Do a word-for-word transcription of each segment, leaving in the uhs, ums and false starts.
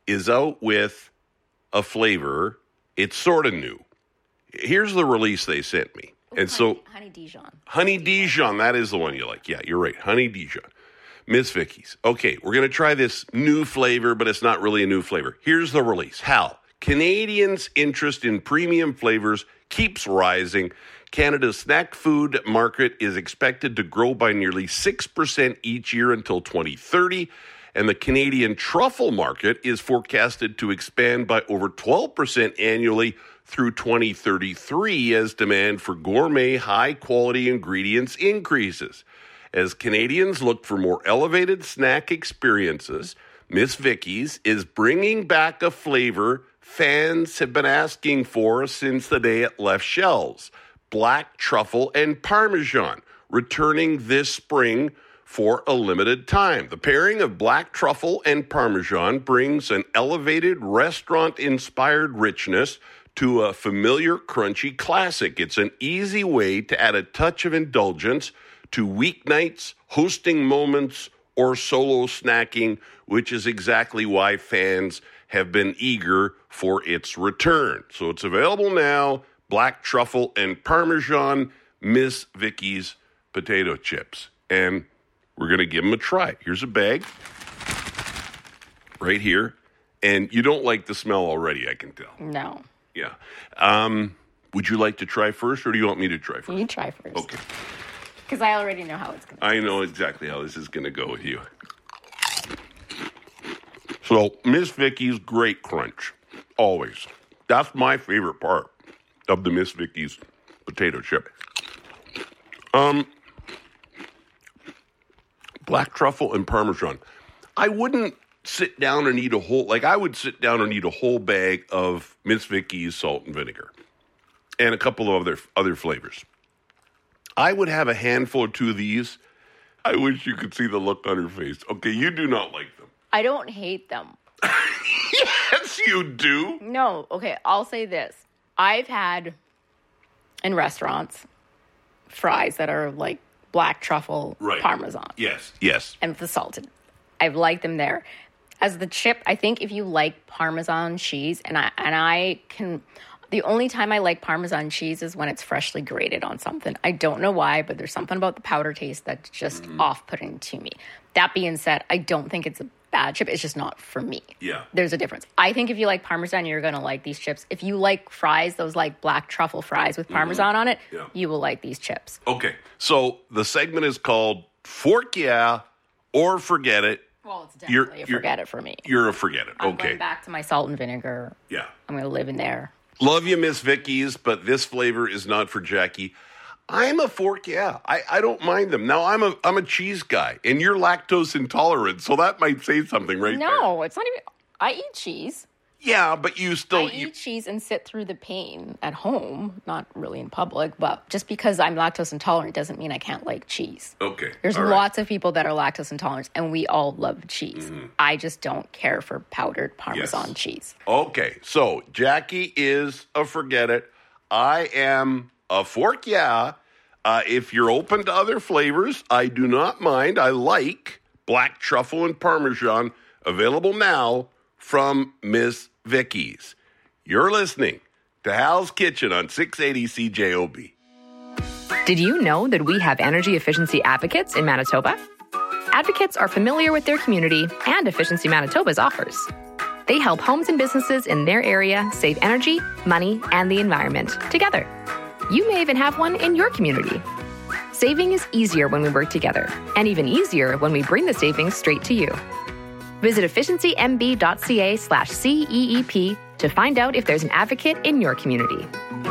is out with a flavor. It's sort of new. Here's the release they sent me. Ooh, and honey, so Honey Dijon. Honey Dijon, that is the one you like. Yeah, you're right. Honey Dijon. Miss Vicky's. Okay, we're going to try this new flavor, but it's not really a new flavor. Here's the release. Hal, Canadians' interest in premium flavors keeps rising. Canada's snack food market is expected to grow by nearly six percent each year until twenty thirty, and the Canadian truffle market is forecasted to expand by over twelve percent annually through twenty thirty-three as demand for gourmet, high-quality ingredients increases. As Canadians look for more elevated snack experiences, Miss Vicky's is bringing back a flavor fans have been asking for since the day it left shelves: black truffle and Parmesan, returning this spring for a limited time. The pairing of black truffle and Parmesan brings an elevated restaurant-inspired richness to a familiar crunchy classic. It's an easy way to add a touch of indulgence to weeknights, hosting moments, or solo snacking, which is exactly why fans have been eager for its return. So it's available now, black truffle and Parmesan, Miss Vicky's potato chips. And we're going to give them a try. Here's a bag right here. And you don't like the smell already, I can tell. No. Yeah. Um, would you like to try first, or do you want me to try first? You try first. Okay. Because I already know how it's going to I know exactly how this is going to go with you. So, Miss Vicky's great crunch. Always. That's my favorite part of the Miss Vicky's potato chip. Um, black truffle and Parmesan. I wouldn't sit down and eat a whole, like I would sit down and eat a whole bag of Miss Vicky's salt and vinegar and a couple of other other flavors. I would have a handful or two of these. I wish you could see the look on her face. Okay, you do not like them. I don't hate them. Yes, you do. No, okay, I'll say this. I've had in restaurants fries that are like black truffle right. Parmesan. Yes, yes. And the salted. I've liked them there. As the chip, I think if you like Parmesan cheese, and I and I can... The only time I like Parmesan cheese is when it's freshly grated on something. I don't know why, but there's something about the powder taste that's just mm-hmm. off-putting to me. That being said, I don't think it's a bad chip. It's just not for me. Yeah. There's a difference. I think if you like Parmesan, you're going to like these chips. If you like fries, those like black truffle fries with Parmesan mm-hmm. on it, yeah. you will like these chips. Okay. So the segment is called Fork Yeah or Forget It. Well, it's definitely you're, a you're, forget it for me. You're a forget it. I'm okay. going back to my salt and vinegar. Yeah. I'm going to live in there. Love you, Miss Vicky's, but this flavor is not for Jackie. I'm a fork, yeah. I, I don't mind them. Now, I'm a I'm a cheese guy, and you're lactose intolerant, so that might say something right no, there. No, it's not even... I eat cheese. Yeah, but you still... I you, eat cheese and sit through the pain at home, not really in public, but just because I'm lactose intolerant doesn't mean I can't like cheese. Okay. There's all lots right. of people that are lactose intolerant, and we all love cheese. Mm-hmm. I just don't care for powdered Parmesan yes. cheese. Okay, so Jackie is a forget it. I am a fork, yeah. Uh, if you're open to other flavors, I do not mind. I like black truffle and Parmesan, available now from Miss Vicky's. You're listening to Hal's Kitchen on six eighty C J O B. Did you know that we have energy efficiency advocates in Manitoba? Advocates are familiar with their community and Efficiency Manitoba's offers. They help homes and businesses in their area save energy, money, and the environment together. You may even have one in your community. Saving is easier when we work together, and even easier when we bring the savings straight to you. Visit efficiencymb.ca slash CEEP to find out if there's an advocate in your community.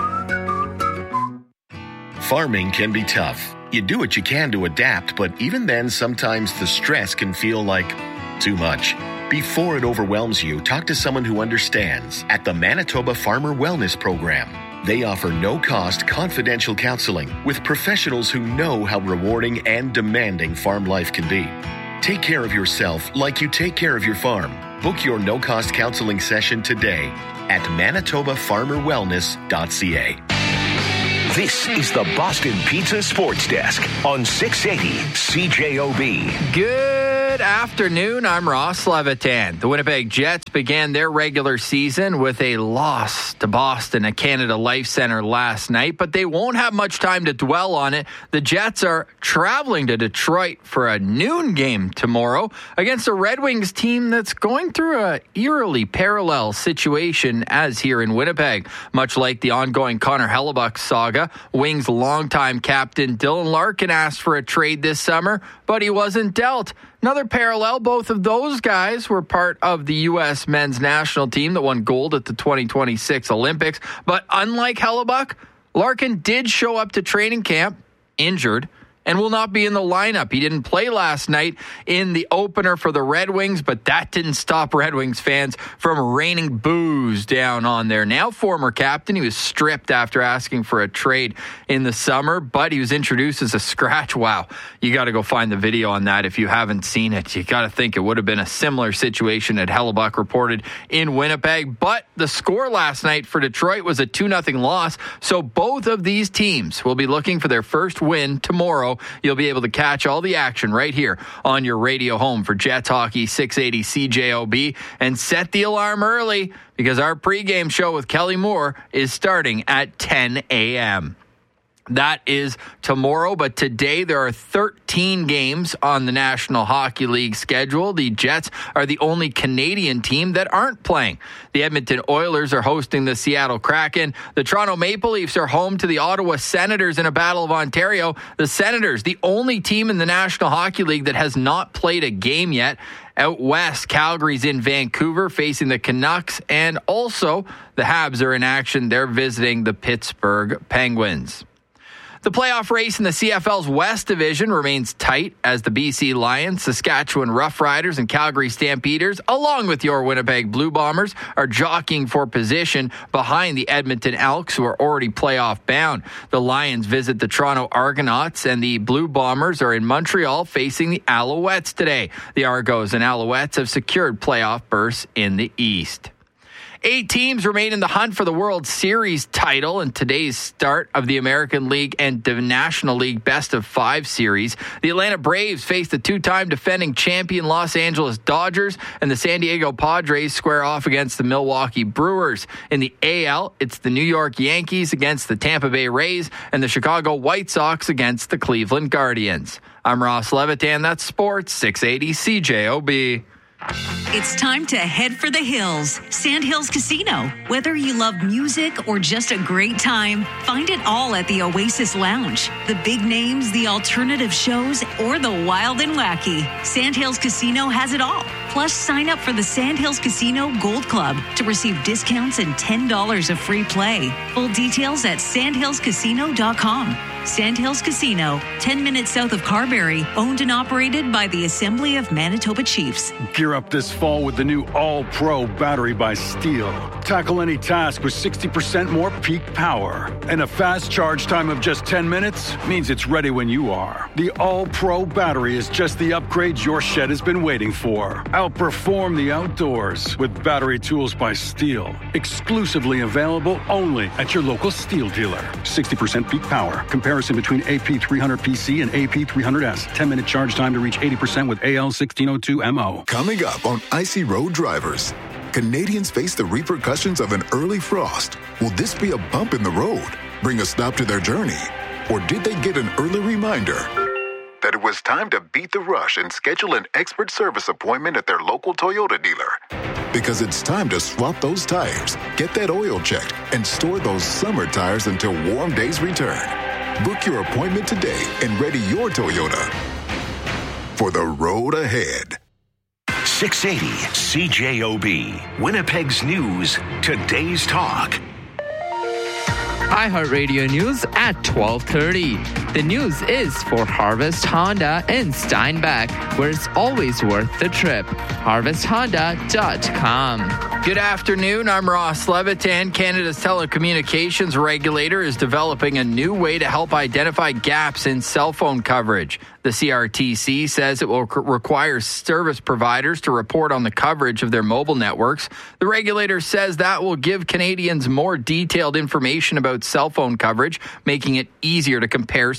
Farming can be tough. You do what you can to adapt, but even then, sometimes the stress can feel like too much. Before it overwhelms you, talk to someone who understands at the Manitoba Farmer Wellness Program. They offer no-cost, confidential counseling with professionals who know how rewarding and demanding farm life can be. Take care of yourself like you take care of your farm. Book your no-cost counseling session today at manitoba farmer wellness dot c a. This is the Boston Pizza Sports Desk on six eighty C J O B. Good Good afternoon. I'm Ross Levitan. The Winnipeg Jets began their regular season with a loss to Boston at Canada Life Centre last night, but they won't have much time to dwell on it. The Jets are traveling to Detroit for a noon game tomorrow against a Red Wings team that's going through a eerily parallel situation as here in Winnipeg. Much like the ongoing Connor Hellebuyck saga, Wings longtime captain Dylan Larkin asked for a trade this summer, but he wasn't dealt. Another parallel, both of those guys were part of the U S men's national team that won gold at the twenty twenty-six Olympics. But unlike Hellebuyck, Larkin did show up to training camp injured and will not be in the lineup. He didn't play last night in the opener for the Red Wings, but that didn't stop Red Wings fans from raining boos down on their now former captain. He was stripped after asking for a trade in the summer, but he was introduced as a scratch. Wow, you got to go find the video on that if you haven't seen it. You got to think it would have been a similar situation that Hellebuyck reported in Winnipeg, but the score last night for Detroit was a two nothing loss, so both of these teams will be looking for their first win tomorrow. You'll be able to catch all the action right here on your radio home for Jets Hockey six eighty C J O B. And set the alarm early because our pregame show with Kelly Moore is starting at ten a.m. That is tomorrow, but today there are thirteen games on the National Hockey League schedule. The Jets are the only Canadian team that aren't playing. The Edmonton Oilers are hosting the Seattle Kraken. The Toronto Maple Leafs are home to the Ottawa Senators in a Battle of Ontario. The Senators, the only team in the National Hockey League that has not played a game yet. Out west, Calgary's in Vancouver facing the Canucks, and also the Habs are in action. They're visiting the Pittsburgh Penguins. The playoff race in the C F L's West Division remains tight as the B C Lions, Saskatchewan Roughriders, and Calgary Stampeders, along with your Winnipeg Blue Bombers, are jockeying for position behind the Edmonton Elks, who are already playoff bound. The Lions visit the Toronto Argonauts, and the Blue Bombers are in Montreal facing the Alouettes today. The Argos and Alouettes have secured playoff berths in the East. Eight teams remain in the hunt for the World Series title in today's start of the American League and the National League Best of Five series. The Atlanta Braves face the two-time defending champion Los Angeles Dodgers, and the San Diego Padres square off against the Milwaukee Brewers. In the A L, it's the New York Yankees against the Tampa Bay Rays, and the Chicago White Sox against the Cleveland Guardians. I'm Ross Levitan. That's Sports six eighty C J O B. It's time to head for the hills. Sandhills Casino. Whether you love music or just a great time, find it all at the Oasis Lounge. The big names, the alternative shows, or the wild and wacky. Sandhills Casino has it all. Plus, sign up for the Sandhills Casino Gold Club to receive discounts and ten dollars of free play. Full details at sandhills casino dot com. Sandhills Casino, ten minutes south of Carberry, owned and operated by the Assembly of Manitoba Chiefs. Gear up this fall with the new All-Pro battery by Steel. Tackle any task with sixty percent more peak power. And a fast charge time of just ten minutes means it's ready when you are. The All-Pro battery is just the upgrade your shed has been waiting for. Outperform the outdoors with battery tools by Steel. Exclusively available only at your local Steel dealer. sixty percent peak power. Comparison between A P three hundred P C and A P three hundred S. ten minute charge time to reach eighty percent with A L sixteen oh two M O. Coming up on Icy Road Drivers, Canadians face the repercussions of an early frost. Will this be a bump in the road, bring a stop to their journey? Or did they get an early reminder that it was time to beat the rush and schedule an expert service appointment at their local Toyota dealer? Because it's time to swap those tires, get that oil checked, and store those summer tires until warm days return. Book your appointment today and ready your Toyota for the road ahead. six eighty C J O B, Winnipeg's News, today's talk. iHeartRadio News at twelve thirty. The news is for Harvest Honda in Steinbach, where it's always worth the trip. harvest honda dot com. Good afternoon. I'm Ross Levitan. Canada's telecommunications regulator is developing a new way to help identify gaps in cell phone coverage. The C R T C says it will c- require service providers to report on the coverage of their mobile networks. The regulator says that will give Canadians more detailed information about cell phone coverage, making it easier to compare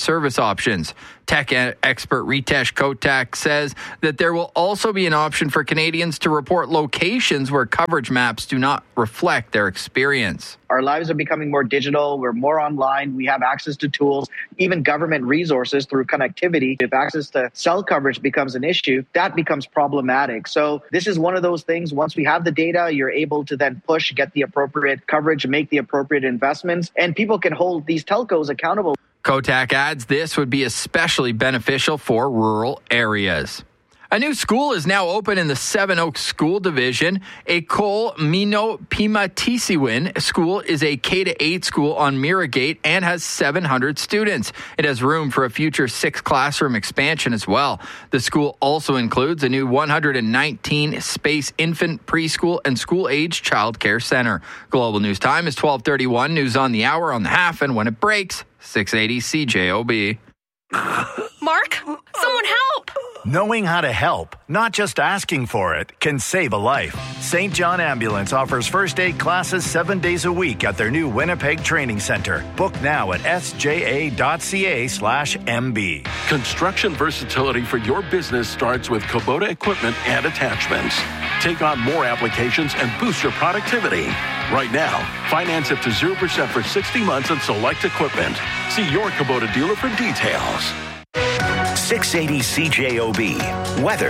service options. Tech expert Ritesh Kotak says that there will also be an option for Canadians to report locations where coverage maps do not reflect their experience. Our lives are becoming more digital. We're more online. We have access to tools, even government resources through connectivity. If access to cell coverage becomes an issue, that becomes problematic. So this is one of those things. Once we have the data, you're able to then push, get the appropriate coverage, make the appropriate investments, and people can hold these telcos accountable. Kotak adds this would be especially beneficial for rural areas. A new school is now open in the Seven Oaks School Division. École Mino Pimatisiwin School is a K to eight school on Miragate and has seven hundred students. It has room for a future six classroom expansion as well. The school also includes a new one hundred nineteen space infant preschool and school-age childcare center. Global News Time is twelve thirty-one. News on the hour, on the half, and when it breaks, six eighty C J O B. Mark, someone help! Knowing how to help, not just asking for it, can save a life. Saint John Ambulance offers first aid classes seven days a week at their new Winnipeg Training Center. Book now at s j a dot c a slash m b. Construction versatility for your business starts with Kubota equipment and attachments. Take on more applications and boost your productivity. Right now, finance up to zero percent for sixty months on select equipment. See your Kubota dealer for details. six eighty C J O B. Weather.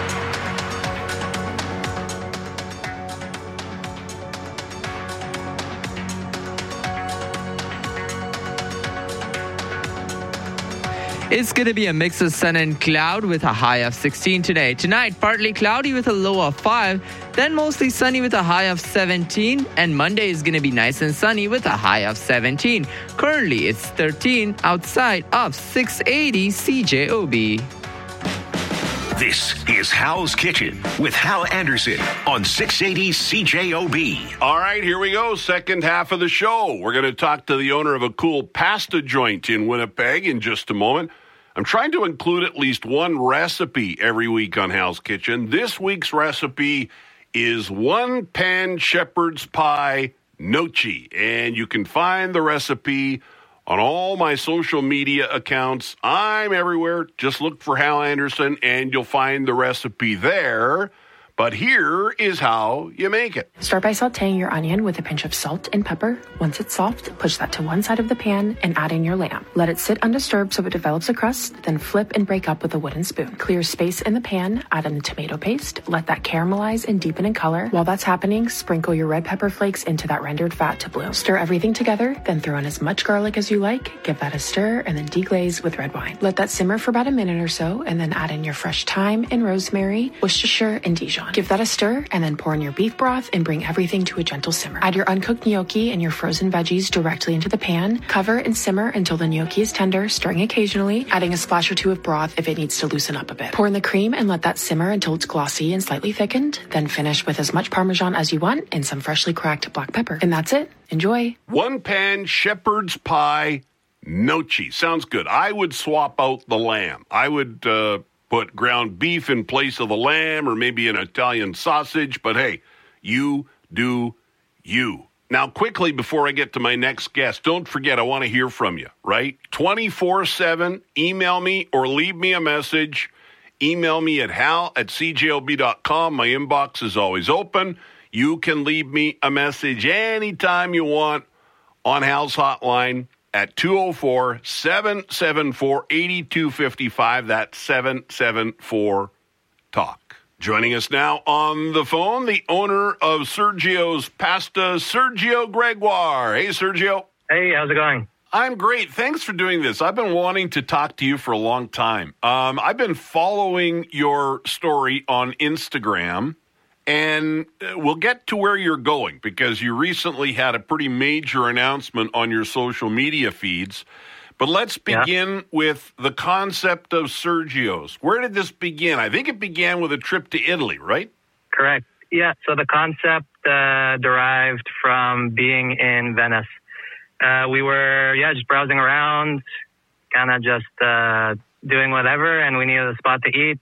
It's going to be a mix of sun and cloud with a high of sixteen today. Tonight, partly cloudy with a low of five, then mostly sunny with a high of seventeen, and Monday is going to be nice and sunny with a high of seventeen. Currently, it's thirteen outside of six eighty C J O B. This is Hal's Kitchen with Hal Anderson on six eighty C J O B. All right, here we go. Second half of the show. We're going to talk to the owner of a cool pasta joint in Winnipeg in just a moment. I'm trying to include at least one recipe every week on Hal's Kitchen. This week's recipe is one pan shepherd's pie gnocchi, and you can find the recipe on all my social media accounts. I'm everywhere. Just look for Hal Anderson, and you'll find the recipe there. But here is how you make it. Start by sauteing your onion with a pinch of salt and pepper. Once it's soft, push that to one side of the pan and add in your lamb. Let it sit undisturbed so it develops a crust, then flip and break up with a wooden spoon. Clear space in the pan, add in the tomato paste, let that caramelize and deepen in color. While that's happening, sprinkle your red pepper flakes into that rendered fat to bloom. Stir everything together, then throw in as much garlic as you like, give that a stir, and then deglaze with red wine. Let that simmer for about a minute or so, and then add in your fresh thyme and rosemary, Worcestershire, and Dijon. Give that a stir, and then pour in your beef broth and bring everything to a gentle simmer. Add your uncooked gnocchi and your frozen veggies directly into the pan. Cover and simmer until the gnocchi is tender, stirring occasionally, adding a splash or two of broth if it needs to loosen up a bit. Pour in the cream and let that simmer until it's glossy and slightly thickened. Then finish with as much Parmesan as you want and some freshly cracked black pepper. And that's it. Enjoy. One pan shepherd's pie gnocchi. Sounds good. I would swap out the lamb. I would uh, put ground beef in place of the lamb, or maybe an Italian sausage. But hey, you do you. Now, quickly, before I get to my next guest, don't forget, I want to hear from you, right? twenty-four seven, email me or leave me a message. Email me at hal at c j o b dot com. My inbox is always open. You can leave me a message anytime you want on Hal's hotline at two oh four, seven seven four, eight two five five. That's seven seven four, talk. Joining us now on the phone, the owner of Sergio's Pasta, Sergio Gregoire. Hey, Sergio. Hey, how's it going? I'm great. Thanks for doing this. I've been wanting to talk to you for a long time. Um, I've been following your story on Instagram, and we'll get to where you're going because you recently had a pretty major announcement on your social media feeds. But let's begin yeah. with the concept of Sergio's. Where did this begin? I think it began with a trip to Italy, right? Correct. Yeah, so the concept uh, derived from being in Venice. Uh, we were, yeah, just browsing around, kind of just uh, doing whatever, and we needed a spot to eat.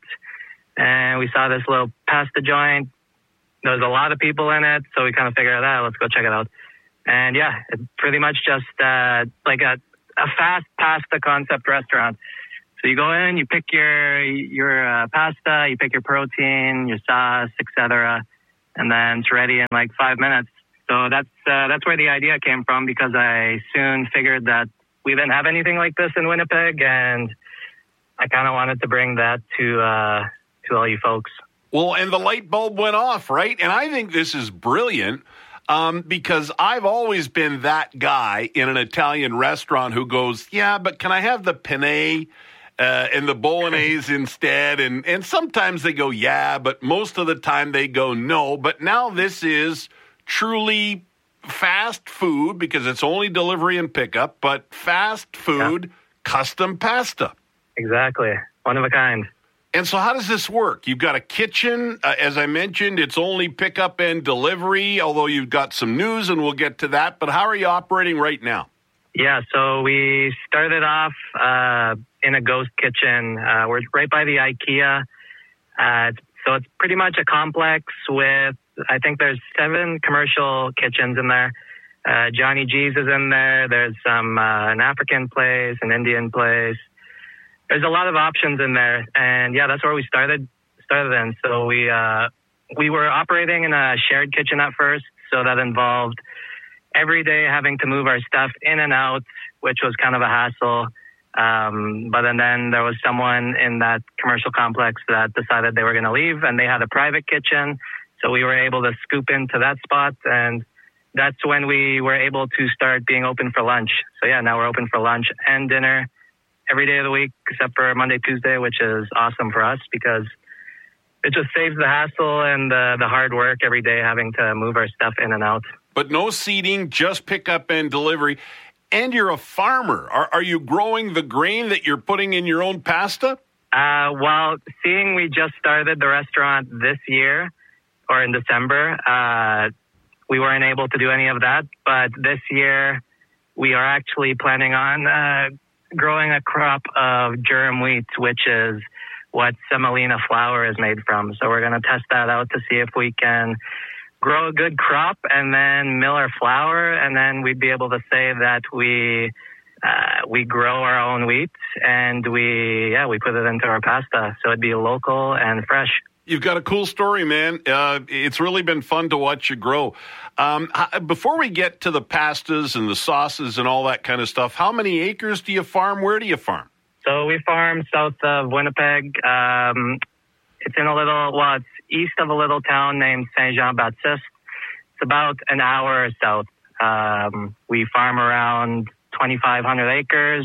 And we saw this little pasta joint. There was a lot of people in it, so we kind of figured out, ah, let's go check it out. And yeah, it pretty much just uh, like a a fast pasta concept restaurant. So you go in, you pick your your uh, pasta, you pick your protein, your sauce, et cetera, and then it's ready in like five minutes. So that's uh, that's where the idea came from, because I soon figured that we didn't have anything like this in Winnipeg, and I kind of wanted to bring that to uh, to all you folks. Well, and the light bulb went off, right? And I think this is brilliant. Um, because I've always been that guy in an Italian restaurant who goes, yeah, but can I have the penne uh, and the bolognese instead? And, and sometimes they go, yeah, but most of the time they go, no. But now this is truly fast food, because it's only delivery and pickup, but fast food, yeah. Custom pasta. Exactly. One of a kind. And so how does this work? You've got a kitchen. Uh, as I mentioned, it's only pickup and delivery, although you've got some news, and we'll get to that. But how are you operating right now? Yeah, so we started off uh, in a ghost kitchen. Uh, we're right by the IKEA. Uh, so it's pretty much a complex with, I think there's seven commercial kitchens in there. Uh, Johnny G's is in there. There's some uh, an African place, an Indian place. There's a lot of options in there, and yeah, that's where we started started in. So we uh, we were operating in a shared kitchen at first, so that involved every day having to move our stuff in and out, which was kind of a hassle. Um, but then, then there was someone in that commercial complex that decided they were going to leave, and they had a private kitchen, so we were able to scoop into that spot, and that's when we were able to start being open for lunch. So yeah, now we're open for lunch and dinner every day of the week, except for Monday, Tuesday, which is awesome for us because it just saves the hassle and the, the hard work every day having to move our stuff in and out. But no seating, just pickup and delivery. And you're a farmer. Are, are you growing the grain that you're putting in your own pasta? Uh, well, seeing we just started the restaurant this year, or in December, uh, we weren't able to do any of that. But this year, we are actually planning on uh, growing a crop of germ wheat, which is what semolina flour is made from. So we're going to test that out to see if we can grow a good crop and then mill our flour, and then we'd be able to say that we uh, we grow our own wheat and we yeah we put it into our pasta, so it'd be local and fresh. You've got a cool story, man. Uh, it's really been fun to watch you grow. Um, before we get to the pastas and the sauces and all that kind of stuff, how many acres do you farm? Where do you farm? So we farm south of Winnipeg. Um, it's in a little, well, it's east of a little town named Saint-Jean-Baptiste. It's about an hour south. Um, we farm around twenty-five hundred acres.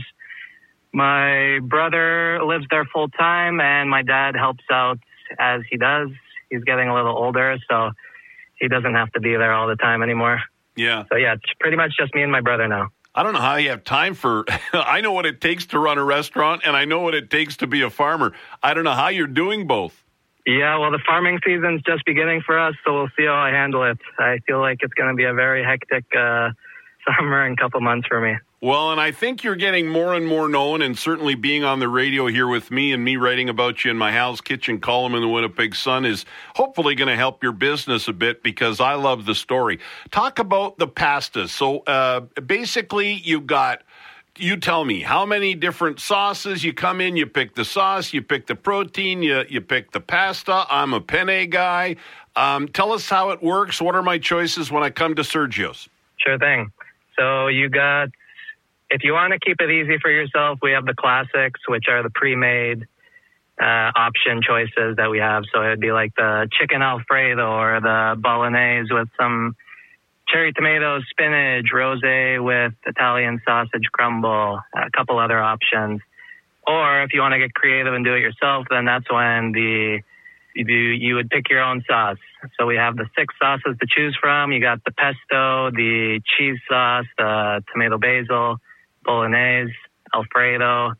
My brother lives there full time, and my dad helps out as he does. He's getting a little older, so he doesn't have to be there all the time anymore. Yeah. So yeah, it's pretty much just me and my brother now. I don't know how you have time for, I know what it takes to run a restaurant, and I know what it takes to be a farmer. I don't know how you're doing both. Yeah, well, the farming season's just beginning for us, so we'll see how I handle it. I feel like it's going to be a very hectic uh, summer and couple months for me. Well, and I think you're getting more and more known, and certainly being on the radio here with me and me writing about you in my Hell's Kitchen column in the Winnipeg Sun is hopefully going to help your business a bit because I love the story. Talk about the pastas. So uh, basically you've got, you tell me, how many different sauces? You come in, you pick the sauce, you pick the protein, you, you pick the pasta. I'm a penne guy. Um, tell us how it works. What are my choices when I come to Sergio's? Sure thing. So you got, if you want to keep it easy for yourself, we have the classics, which are the pre-made uh, option choices that we have. So it'd be like the chicken Alfredo or the bolognese with some cherry tomatoes, spinach, rosé with Italian sausage crumble, a couple other options. Or if you want to get creative and do it yourself, then that's when the you, do, you would pick your own sauce. So we have the six sauces to choose from. You got the pesto, the cheese sauce, the tomato basil, bolognese, Alfredo,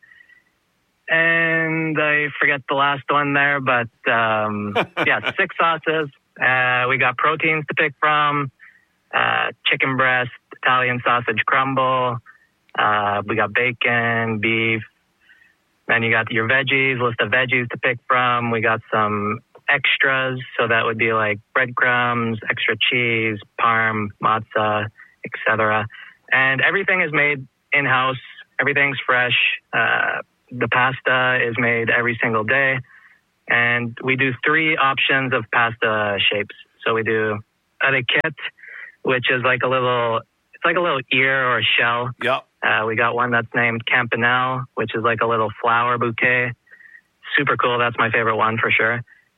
and I forget the last one there, but um, yeah, six sauces. Uh, we got proteins to pick from, uh, chicken breast, Italian sausage crumble. Uh, we got bacon, beef. Then you got your veggies, list of veggies to pick from. We got some extras, so that would be like breadcrumbs, extra cheese, parm, matzah, et cetera. And everything is made in-house everything's fresh. Uh, the pasta is made every single day. And we do three options of pasta shapes. So we do etiquette, which is like a little, it's like a little ear or a shell. Yep. Uh, we got one that's named Campanelle, which is like a little flower bouquet. Super cool. That's my favorite one for sure.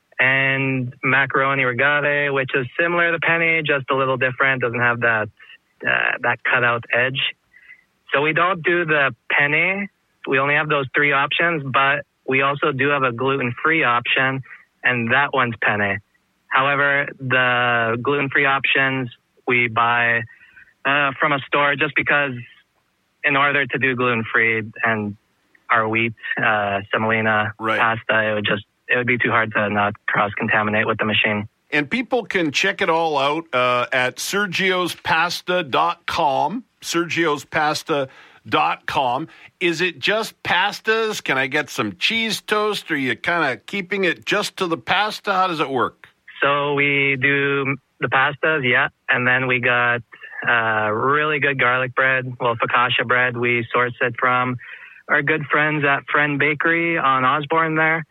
And macaroni regale, which is similar to penne, just a little different. Doesn't have that uh, that cutout edge. So we don't do the penne. We only have those three options, but we also do have a gluten-free option, and that one's penne. However, the gluten-free options we buy uh, from a store just because in order to do gluten-free and our wheat, uh, semolina right. pasta, it would just it would be too hard to not cross-contaminate with the machine. And people can check it all out uh, at sergios pasta dot com, sergios pasta dot com. Is it just pastas? Can I get some cheese toast? Are you kind of keeping it just to the pasta? How does it work? So we do the pastas, yeah, and then we got uh, really good garlic bread, well, focaccia bread. We source it from our good friends at Friend Bakery on Osborne there.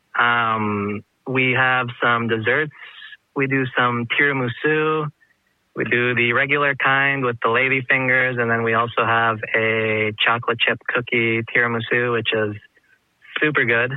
Um, we have some desserts. We do some tiramisu. We do the regular kind with the lady fingers, and then we also have a chocolate chip cookie tiramisu, which is super good.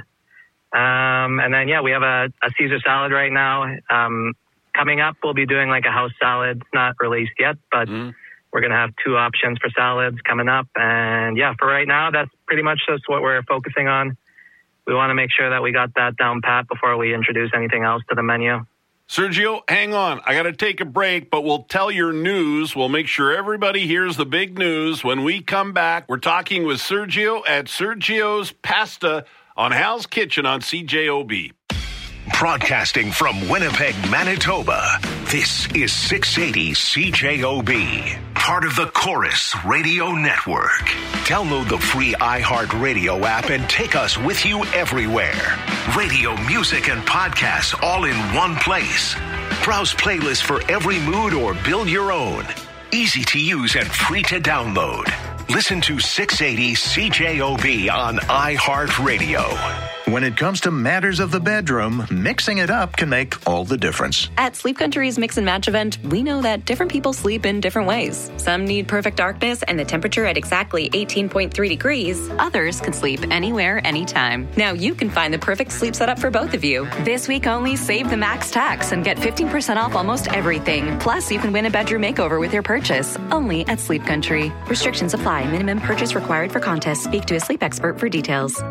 Um, and then, yeah, we have a, a Caesar salad right now. Um, coming up, we'll be doing like a house salad. It's not released yet, but mm. we're going to have two options for salads coming up. And, yeah, for right now, that's pretty much just what we're focusing on. We want to make sure that we got that down pat before we introduce anything else to the menu. Sergio, hang on. I got to take a break, but we'll tell your news. We'll make sure everybody hears the big news when we come back. We're talking with Sergio at Sergio's Pasta on Hal's Kitchen on C J O B. Broadcasting from Winnipeg, Manitoba, this is six eighty C J O B, part of the Chorus Radio Network. Download the free iHeartRadio app and take us with you everywhere. Radio, music, and podcasts all in one place. Browse playlists for every mood or build your own. Easy to use and free to download. Listen to six eighty C J O B on iHeartRadio. When it comes to matters of the bedroom, mixing it up can make all the difference. At Sleep Country's Mix and Match event, we know that different people sleep in different ways. Some need perfect darkness and the temperature at exactly eighteen point three degrees. Others can sleep anywhere, anytime. Now you can find the perfect sleep setup for both of you. This week only, save the max tax and get fifteen percent off almost everything. Plus, you can win a bedroom makeover with your purchase. Only at Sleep Country. Restrictions apply. Minimum purchase required for contest. Speak to a sleep expert for details.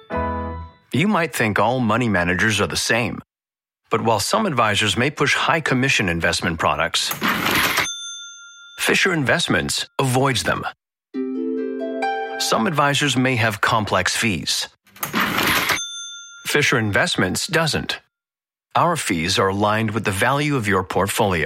You might think all money managers are the same. But while some advisors may push high commission investment products, Fisher Investments avoids them. Some advisors may have complex fees. Fisher Investments doesn't. Our fees are aligned with the value of your portfolio.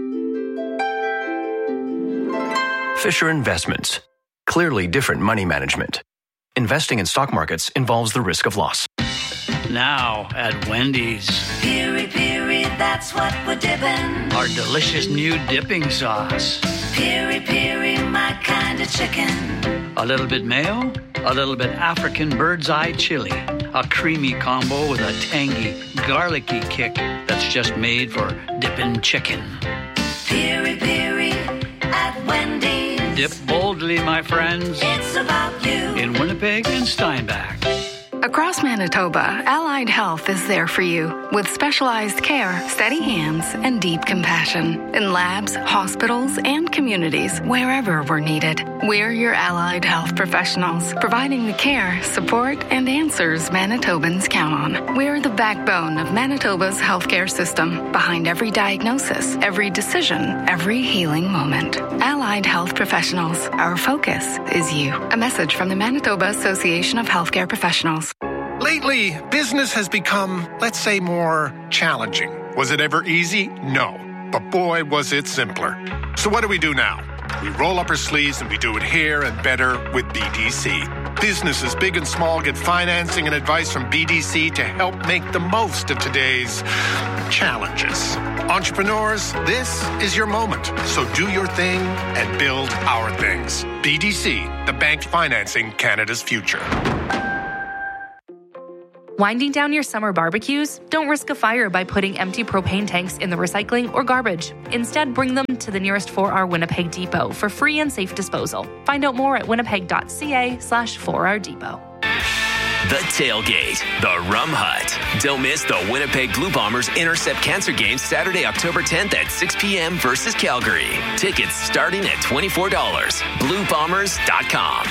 Fisher Investments. Clearly different money management. Investing in stock markets involves the risk of loss. Now at Wendy's. Piri Piri, that's what we're dipping. Our delicious new dipping sauce. Piri Piri, my kind of chicken. A little bit mayo, a little bit African bird's eye chili. A creamy combo with a tangy, garlicky kick that's just made for dipping chicken. Piri Piri at Wendy's. Dip boldly, my friends. It's about you. In Winnipeg and Steinbach. Across Manitoba, Allied Health is there for you with specialized care, steady hands, and deep compassion in labs, hospitals, and communities wherever we're needed. We're your Allied Health professionals, providing the care, support, and answers Manitobans count on. We're the backbone of Manitoba's healthcare system, behind every diagnosis, every decision, every healing moment. Allied Health professionals, our focus is you. A message from the Manitoba Association of Healthcare Professionals. Lately, business has become, let's say, more challenging. Was it ever easy? No. But boy, was it simpler. So what do we do now? We roll up our sleeves and we do it here and better with B D C. Businesses big and small get financing and advice from B D C to help make the most of today's challenges. Entrepreneurs, this is your moment. So do your thing and build our things. B D C, the bank financing Canada's future. Winding down your summer barbecues? Don't risk a fire by putting empty propane tanks in the recycling or garbage. Instead, bring them to the nearest four R Winnipeg depot for free and safe disposal. Find out more at winnipeg.ca slash 4R depot. The Tailgate, the Rum Hut. Don't miss the Winnipeg Blue Bombers Intercept Cancer Game Saturday, October tenth at six p.m. versus Calgary. Tickets starting at twenty-four dollars. blue bombers dot com.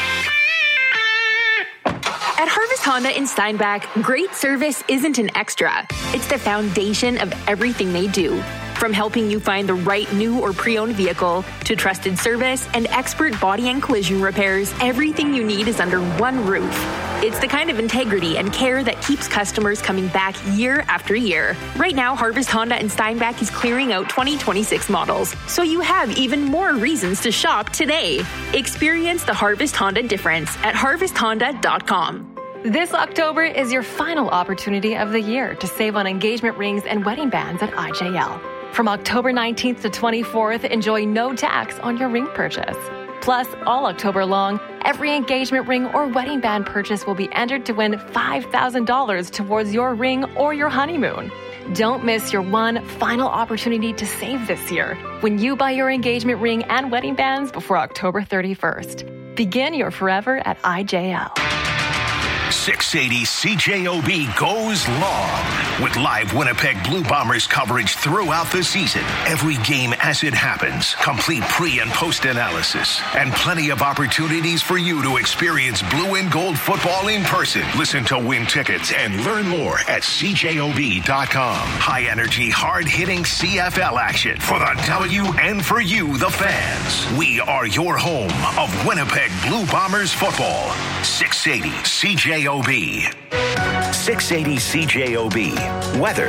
At Harvest Honda in Steinbach, great service isn't an extra. It's the foundation of everything they do. From helping you find the right new or pre-owned vehicle to trusted service and expert body and collision repairs, everything you need is under one roof. It's the kind of integrity and care that keeps customers coming back year after year. Right now, Harvest Honda in Steinbach is clearing out twenty twenty-six models, so you have even more reasons to shop today. Experience the Harvest Honda difference at harvest honda dot com. This October is your final opportunity of the year to save on engagement rings and wedding bands at I J L. From October nineteenth to twenty-fourth, enjoy no tax on your ring purchase. Plus, all October long, every engagement ring or wedding band purchase will be entered to win five thousand dollars towards your ring or your honeymoon. Don't miss your one final opportunity to save this year when you buy your engagement ring and wedding bands before October thirty-first. Begin your forever at I J L. six eighty C J O B goes long with live Winnipeg Blue Bombers coverage throughout the season. Every game as it happens, complete pre- and post-analysis, and plenty of opportunities for you to experience blue and gold football in person. Listen to win tickets and learn more at C J O B dot com. High-energy, hard-hitting C F L action for the W and for you, the fans. We are your home of Winnipeg Blue Bombers football. six eighty C J O B. six eighty C J O B. Weather.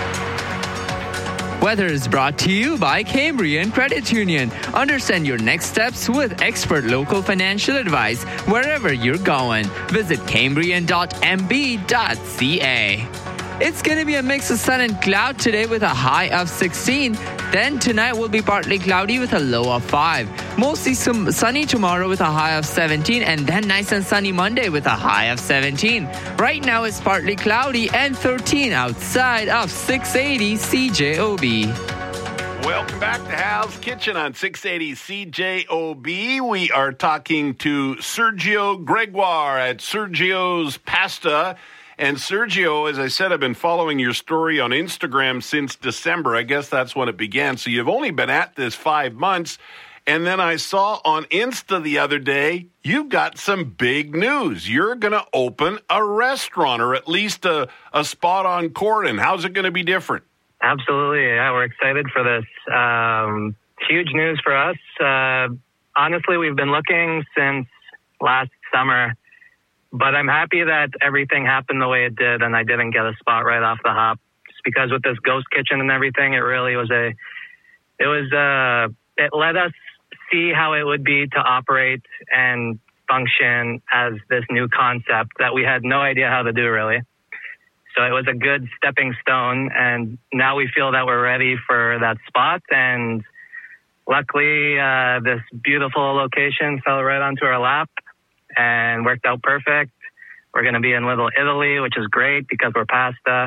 Weather is brought to you by Cambrian Credit Union. Understand your next steps with expert local financial advice wherever you're going. Visit cambrian dot m b dot c a. It's going to be a mix of sun and cloud today with a high of sixteen. Then tonight will be partly cloudy with a low of five. Mostly some sunny tomorrow with a high of seventeen. And then nice and sunny Monday with a high of seventeen. Right now it's partly cloudy and thirteen outside of six eighty C J O B. Welcome back to Hal's Kitchen on six eighty C J O B. We are talking to Sergio Gregoire at Sergio's Pasta. And Sergio, as I said, I've been following your story on Instagram since December. I guess that's when it began. So you've only been at this five months. And then I saw on Insta the other day, you've got some big news. You're going to open a restaurant, or at least a, a spot on Corydon. How's it going to be different? Absolutely. Yeah, we're excited for this. Um, huge news for us. Uh, honestly, we've been looking since last summer. But I'm happy that everything happened the way it did, and I didn't get a spot right off the hop. Just because with this ghost kitchen and everything, it really was a, it was uh, it let us see how it would be to operate and function as this new concept that we had no idea how to do really. So it was a good stepping stone, and now we feel that we're ready for that spot. And luckily, uh, this beautiful location fell right onto our lap and worked out perfect. We're going to be in Little Italy, which is great because we're pasta.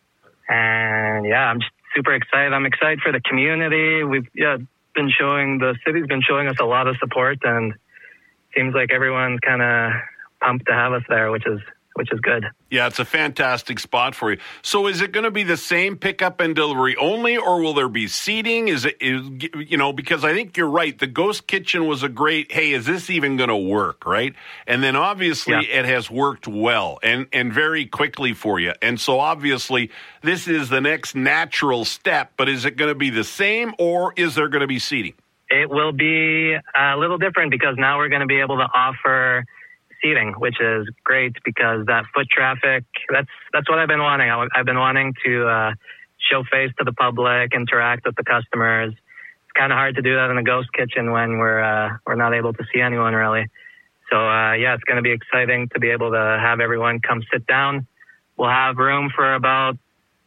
And yeah, I'm just super excited. I'm excited for the community. We've yeah, been showing, the city's been showing us a lot of support, and seems like everyone's kind of pumped to have us there, which is which is good. Yeah, it's a fantastic spot for you. So is it going to be the same pickup and delivery only, or will there be seating? Is it, is, you know, because I think you're right. The ghost kitchen was a great, hey, is this even going to work, right? And then obviously yeah. it has worked well and, and very quickly for you. And so obviously this is the next natural step, but is it going to be the same, or is there going to be seating? It will be a little different because now we're going to be able to offer seating, which is great because that foot traffic, that's that's what I've been wanting. I, I've been wanting to uh, show face to the public, interact with the customers. It's kind of hard to do that in a ghost kitchen when we're uh, we're not able to see anyone really. So uh, yeah, it's going to be exciting to be able to have everyone come sit down. We'll have room for about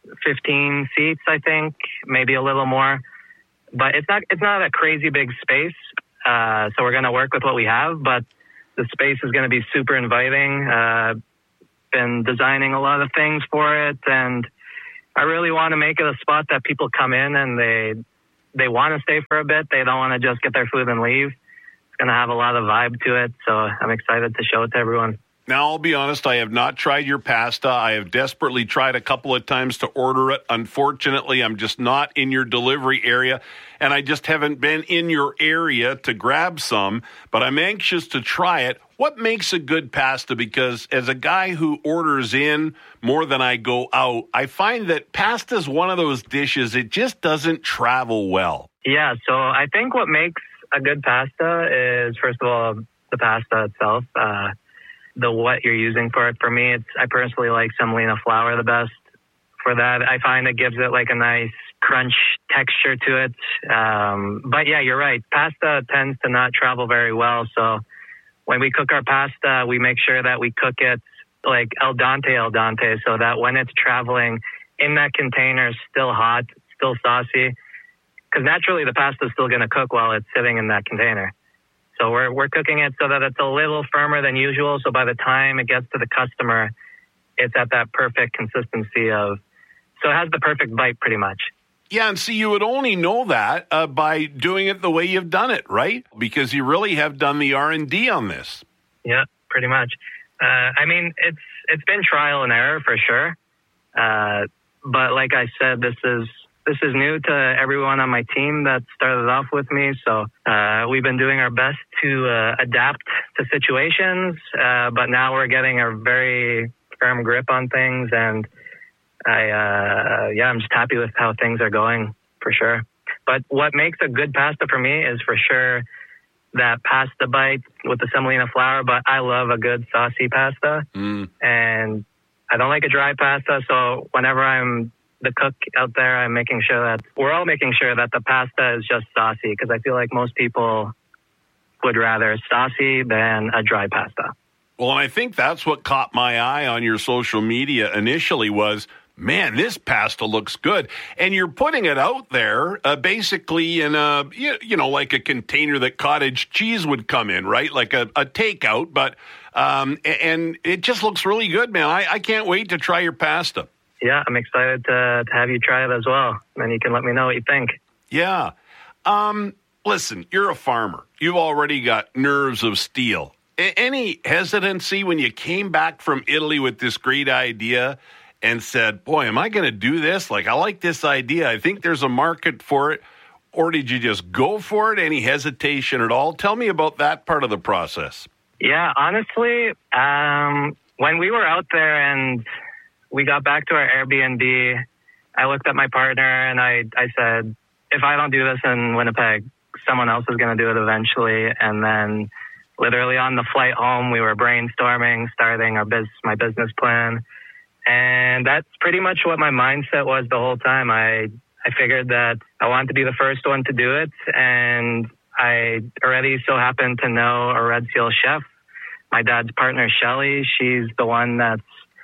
fifteen seats, I think, maybe a little more. But it's not it's not a crazy big space, uh, so we're going to work with what we have. But the space is going to be super inviting. Uh, been designing a lot of things for it, and I really want to make it a spot that people come in and they they want to stay for a bit. They don't want to just get their food and leave. It's going to have a lot of vibe to it, so I'm excited to show it to everyone. Now, I'll be honest, I have not tried your pasta. I have desperately tried a couple of times to order it. Unfortunately, I'm just not in your delivery area, and I just haven't been in your area to grab some, but I'm anxious to try it. What makes a good pasta? Because as a guy who orders in more than I go out, I find that pasta is one of those dishes, it just doesn't travel well. Yeah, so I think what makes a good pasta is, first of all, the pasta itself. Uh, the what you're using for it. For me, it's I personally like semolina flour the best. For that, I find it gives it like a nice crunch texture to it. Um, but yeah, you're right. Pasta tends to not travel very well. So when we cook our pasta, we make sure that we cook it like al dente, al dente, so that when it's traveling in that container, still hot, still saucy. Because naturally, the pasta is still going to cook while it's sitting in that container. So we're we're cooking it so that it's a little firmer than usual. So by the time it gets to the customer, it's at that perfect consistency of, so it has the perfect bite pretty much. Yeah, and see, you would only know that uh, by doing it the way you've done it, right? Because you really have done the R and D on this. Yeah, pretty much. Uh, I mean, it's it's been trial and error for sure. Uh, but like I said, this is This is new to everyone on my team that started off with me. So uh, we've been doing our best to uh, adapt to situations, uh, but now we're getting a very firm grip on things. And I, uh, yeah, I'm just happy with how things are going for sure. But what makes a good pasta for me is for sure that pasta bite with the semolina flour. But I love a good saucy pasta. Mm. And I don't like a dry pasta. So whenever I'm the cook out there, I'm making sure that we're all making sure that the pasta is just saucy, because I feel like most people would rather saucy than a dry pasta. Well, and I think that's what caught my eye on your social media initially was, man, this pasta looks good. And you're putting it out there uh, basically in a, you, you know, like a container that cottage cheese would come in, right? Like a, a takeout, but, um, and it just looks really good, man. I, I can't wait to try your pasta. Yeah, I'm excited to, to have you try it as well. And you can let me know what you think. Yeah. Um, listen, you're a farmer. You've already got nerves of steel. A- any hesitancy when you came back from Italy with this great idea and said, boy, am I going to do this? Like, I like this idea. I think there's a market for it. Or did you just go for it? Any hesitation at all? Tell me about that part of the process. Yeah, honestly, um, when we were out there and we got back to our Airbnb, I looked at my partner and I, I said, if I don't do this in Winnipeg, someone else is going to do it eventually. And then literally on the flight home, we were brainstorming, starting our biz, my business plan. And that's pretty much what my mindset was the whole time. I, I figured that I wanted to be the first one to do it. And I already so happened to know a Red Seal chef. My dad's partner, Shelly, she's the one that's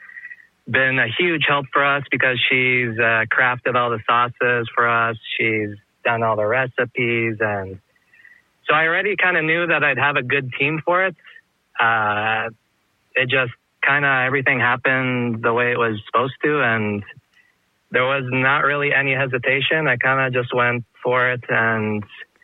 been a huge help for us because she's uh, crafted all the sauces for us. She's done all the recipes. And so I already kind of knew that I'd have a good team for it. Uh, it just kind of everything happened the way it was supposed to. And there was not really any hesitation. I kind of just went for it. And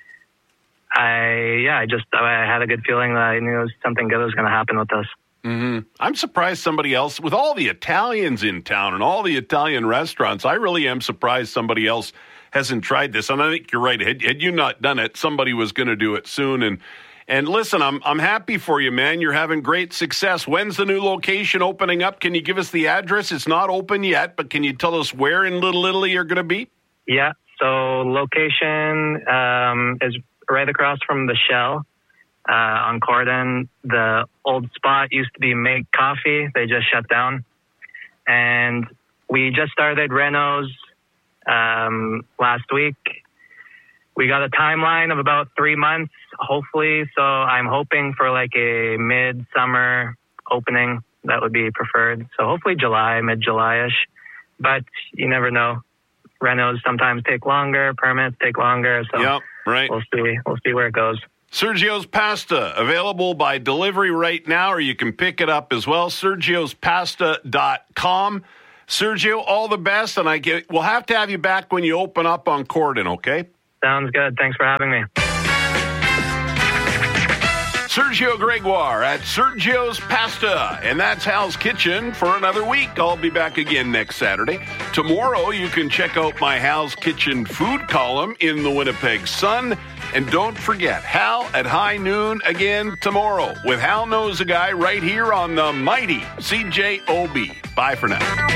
I, yeah, I just, I had a good feeling that I knew something good was going to happen with this. Mm-hmm. I'm surprised somebody else, with all the Italians in town and all the Italian restaurants, I really am surprised somebody else hasn't tried this. And I think you're right. Had, had you not done it, somebody was going to do it soon. And and listen, I'm I'm happy for you, man. You're having great success. When's the new location opening up? Can you give us the address? It's not open yet, but can you tell us where in Little Italy you're going to be? Yeah. So location um, is right across from the Shell. Uh, on Corden. The old spot used to be Make Coffee. They just shut down. And we just started renos um, last week. We got a timeline of about three months, hopefully. So I'm hoping for like a mid-summer opening. That would be preferred. So hopefully July, mid-July-ish. but you never know. Renos sometimes take longer, permits take longer. So yep, right. we'll see. We'll see where it goes. Sergio's Pasta, available by delivery right now, or you can pick it up as well, sergios pasta dot com. Sergio, all the best, and I get, we'll have to have you back when you open up on Corden, okay? Sounds good. Thanks for having me. Sergio Gregoire at Sergio's Pasta, and that's Hal's Kitchen for another week. I'll be back again next Saturday. Tomorrow, you can check out my Hal's Kitchen food column in the Winnipeg Sun. And don't forget, Hal at high noon again tomorrow with Hal Knows a Guy right here on the mighty C J O B. Bye for now.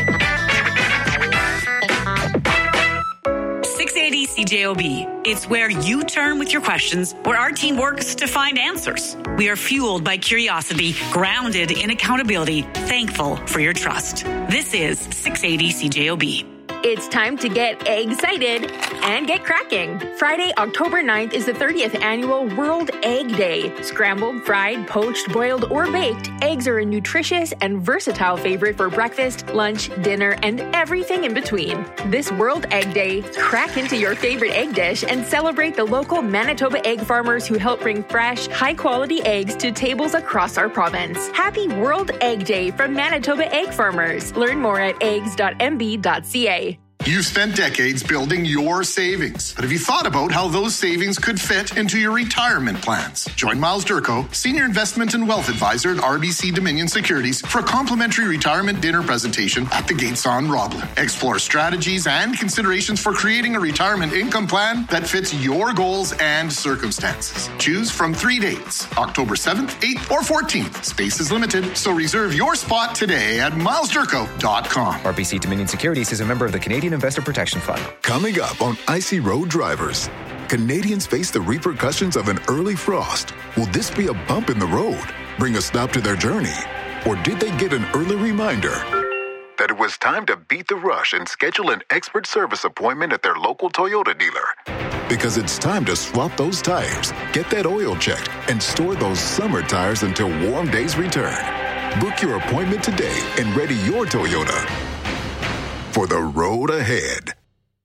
six eighty C J O B. It's where you turn with your questions, where our team works to find answers. We are fueled by curiosity, grounded in accountability, thankful for your trust. This is six eighty C J O B. It's time to get excited and get cracking. Friday, October ninth is the thirtieth annual World Egg Day. Scrambled, fried, poached, boiled, or baked, eggs are a nutritious and versatile favorite for breakfast, lunch, dinner, and everything in between. This World Egg Day, crack into your favorite egg dish and celebrate the local Manitoba egg farmers who help bring fresh, high-quality eggs to tables across our province. Happy World Egg Day from Manitoba Egg Farmers. Learn more at eggs dot m b dot c a. You've spent decades building your savings, but have you thought about how those savings could fit into your retirement plans? Join Miles Durko, Senior Investment and Wealth Advisor at R B C Dominion Securities, for a complimentary retirement dinner presentation at the Gates on Roblin. Explore strategies and considerations for creating a retirement income plan that fits your goals and circumstances. Choose from three dates, October seventh, eighth, or fourteenth. Space is limited, so reserve your spot today at miles durko dot com. R B C Dominion Securities is a member of the Canadian Investor Protection Fund. Coming up on Icy Road Drivers, Canadians face the repercussions of an early frost. Will this be a bump in the road, bring a stop to their journey? Or did they get an early reminder that it was time to beat the rush and schedule an expert service appointment at their local Toyota dealer? Because it's time to swap those tires, get that oil checked, and store those summer tires until warm days return. Book your appointment today and ready your Toyota for the road ahead.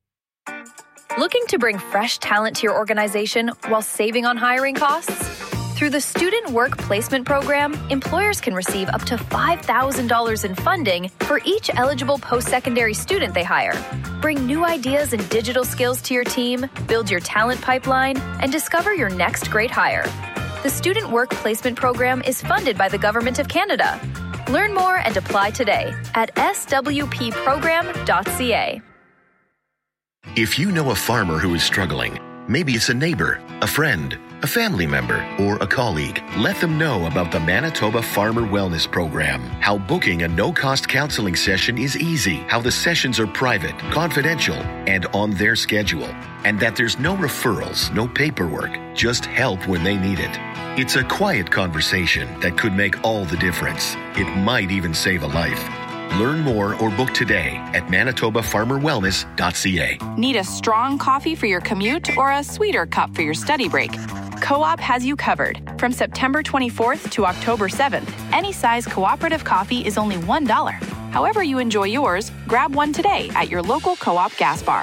Looking to bring fresh talent to your organization while saving on hiring costs? Through the Student Work Placement Program, employers can receive up to five thousand dollars in funding for each eligible post-secondary student they hire. Bring new ideas and digital skills to your team, build your talent pipeline, and discover your next great hire. The Student Work Placement Program is funded by the Government of Canada. Learn more and apply today at s w p program dot c a. If you know a farmer who is struggling, maybe it's a neighbor, a friend, a family member, or a colleague, let them know about the Manitoba Farmer Wellness Program. How booking a no-cost counseling session is easy. How the sessions are private, confidential, and on their schedule. And that there's no referrals, no paperwork, just help when they need it. It's a quiet conversation that could make all the difference. It might even save a life. Learn more or book today at manitoba farmer wellness dot c a. Need a strong coffee for your commute or a sweeter cup for your study break? Co-op has you covered. From September twenty-fourth to October seventh, any size cooperative coffee is only one dollar. However you enjoy yours, grab one today at your local Co-op gas bar.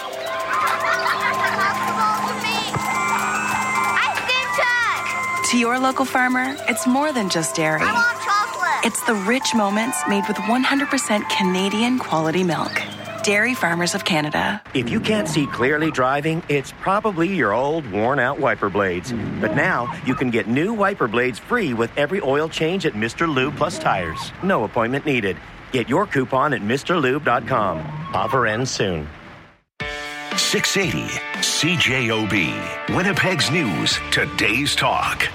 To your local farmer, it's more than just dairy. I want chocolate. It's the rich moments made with one hundred percent Canadian quality milk. Dairy Farmers of Canada. If you can't see clearly driving, it's probably your old worn-out wiper blades. But now, you can get new wiper blades free with every oil change at Mister Lube Plus Tires. No appointment needed. Get your coupon at mister lube dot com. Offer ends soon. six eighty C J O B. Winnipeg's News, Today's Talk.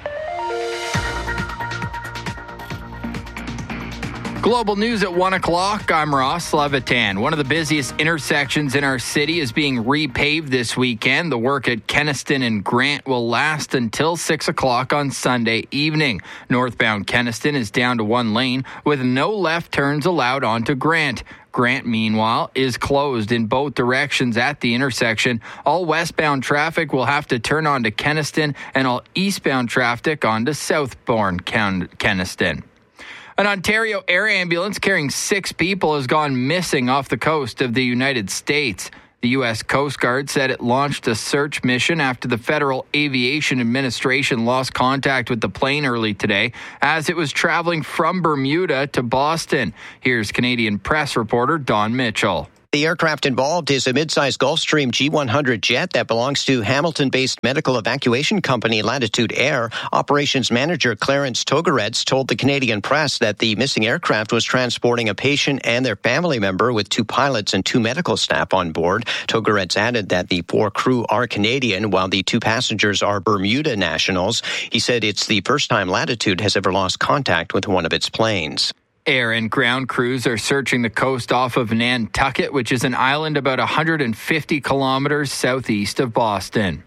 Global news at one o'clock. I'm Ross Levitan. One of the busiest intersections in our city is being repaved this weekend. The work at Kenaston and Grant will last until six o'clock on Sunday evening. Northbound Kenaston is down to one lane with no left turns allowed onto Grant. Grant, meanwhile, is closed in both directions at the intersection. All westbound traffic will have to turn onto Kenaston, and all eastbound traffic onto southbound Ken- Kenaston. An Ontario air ambulance carrying six people has gone missing off the coast of the United States. The U S Coast Guard said it launched a search mission after the Federal Aviation Administration lost contact with the plane early today as it was traveling from Bermuda to Boston. Here's Canadian Press reporter Don Mitchell. The aircraft involved is a mid-sized Gulfstream G one hundred jet that belongs to Hamilton-based medical evacuation company Latitude Air. Operations manager Clarence Togaretz told the Canadian Press that the missing aircraft was transporting a patient and their family member with two pilots and two medical staff on board. Togaretz added that the four crew are Canadian, while the two passengers are Bermuda nationals. He said it's the first time Latitude has ever lost contact with one of its planes. Air and ground crews are searching the coast off of Nantucket, which is an island about one hundred fifty kilometers southeast of Boston.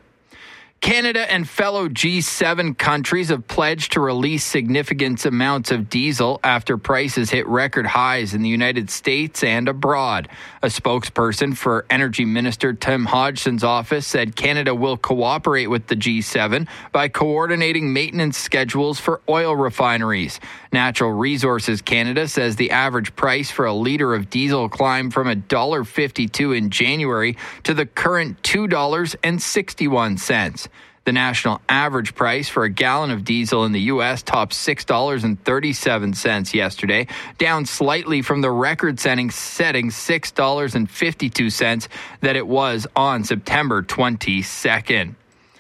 Canada and fellow G seven countries have pledged to release significant amounts of diesel after prices hit record highs in the United States and abroad. A spokesperson for Energy Minister Tim Hodgson's office said Canada will cooperate with the G seven by coordinating maintenance schedules for oil refineries. Natural Resources Canada says the average price for a litre of diesel climbed from one dollar fifty-two in January to the current two dollars and sixty-one cents. The national average price for a gallon of diesel in the U S topped six dollars and thirty-seven cents yesterday, down slightly from the record-setting setting six dollars and fifty-two cents that it was on September twenty-second.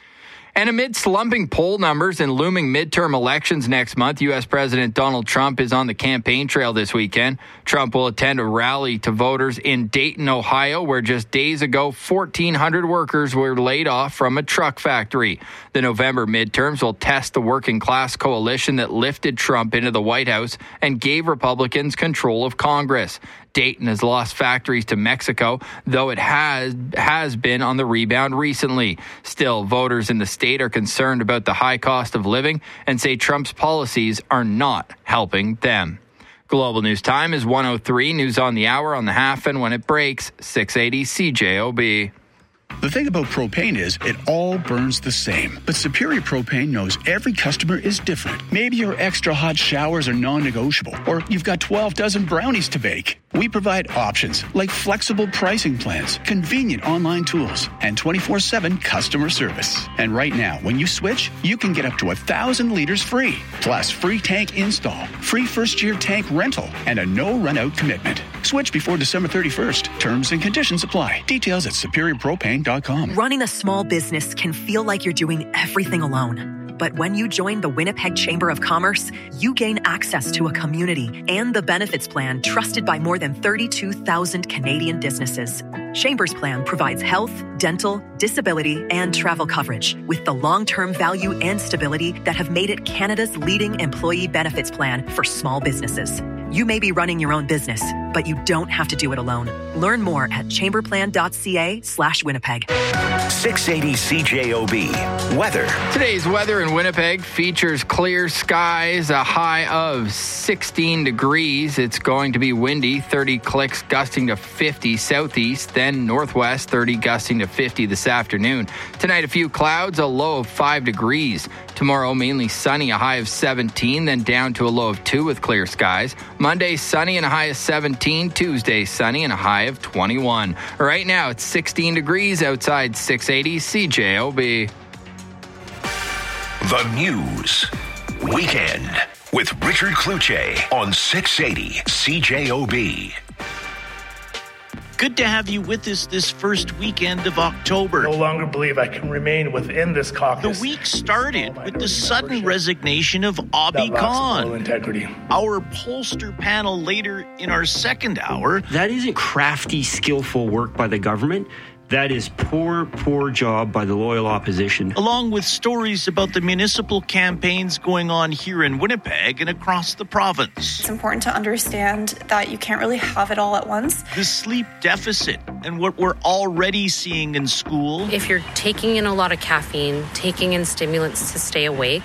And amid slumping poll numbers and looming midterm elections next month, U S President Donald Trump is on the campaign trail this weekend. Trump will attend a rally to voters in Dayton, Ohio, where just days ago, fourteen hundred workers were laid off from a truck factory. The November midterms will test the working class coalition that lifted Trump into the White House and gave Republicans control of Congress. Dayton has lost factories to Mexico, though it has has been on the rebound recently. Still, voters in the state are concerned about the high cost of living and say Trump's policies are not helping them. Global News Time is one oh three. News on the hour, on the half, and when it breaks, six eighty C J O B. The thing about propane is it all burns the same. But Superior Propane knows every customer is different. Maybe your extra hot showers are non-negotiable, or you've got twelve dozen brownies to bake. We provide options like flexible pricing plans, convenient online tools, and twenty-four seven customer service. And right now, when you switch, you can get up to one thousand liters free, plus free tank install, free first-year tank rental, and a no-run-out commitment. Switch before December thirty-first. Terms and conditions apply. Details at superior propane dot com. Running a small business can feel like you're doing everything alone. But when you join the Winnipeg Chamber of Commerce, you gain access to a community and the benefits plan trusted by more than thirty-two thousand Canadian businesses. Chamber's plan provides health, dental, disability, and travel coverage with the long-term value and stability that have made it Canada's leading employee benefits plan for small businesses. You may be running your own business, but you don't have to do it alone. Learn more at chamberplan.ca slash Winnipeg. six eighty C J O B. Weather. Today's weather in Winnipeg features clear skies, a high of sixteen degrees. It's going to be windy, thirty clicks gusting to fifty southeast, then northwest, thirty gusting to fifty this afternoon. Tonight, a few clouds, a low of five degrees. Tomorrow, mainly sunny, a high of seventeen, then down to a low of two with clear skies. Monday, sunny and a high of seventeen. Tuesday, sunny and a high of twenty-one. Right now, it's sixteen degrees outside six eighty C J O B. The News. Weekend with Richard Cloutier on six eighty C J O B. Good to have you with us this first weekend of October. No longer believe I can remain within this caucus. The week started with the sudden resignation of Abi Khan. Integrity. Our pollster panel later in our second hour. That isn't crafty, skillful work by the government. That is poor, poor job by the loyal opposition. Along with stories about the municipal campaigns going on here in Winnipeg and across the province. It's important to understand that you can't really have it all at once. The sleep deficit and what we're already seeing in school. If you're taking in a lot of caffeine, taking in stimulants to stay awake,